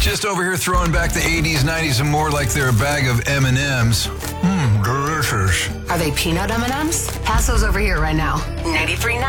Just over here throwing back the 80s, 90s, and more like they're a bag of M&Ms. Delicious. Are they peanut M&Ms? Pass those over here right now. 93.9